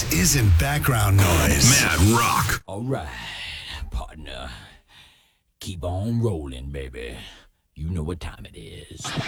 This isn't background noise. Mad Rock. All right, partner. Keep on rolling, baby. You know what time it is.